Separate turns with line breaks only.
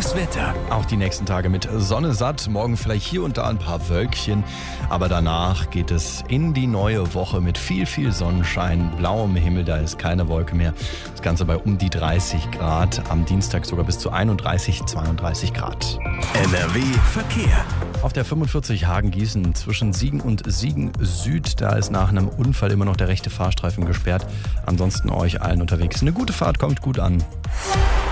Das Wetter.
Auch die nächsten Tage mit Sonne satt, morgen vielleicht hier und da ein paar Wölkchen, aber danach geht es in die neue Woche mit viel, viel Sonnenschein, blauem Himmel, da ist keine Wolke mehr. Das Ganze bei um die 30 Grad, am Dienstag sogar bis zu 31, 32 Grad.
NRW Verkehr.
Auf der 45 Hagen-Gießen zwischen Siegen und Siegen Süd, da ist nach einem Unfall immer noch der rechte Fahrstreifen gesperrt. Ansonsten euch allen unterwegs eine gute Fahrt, kommt gut an.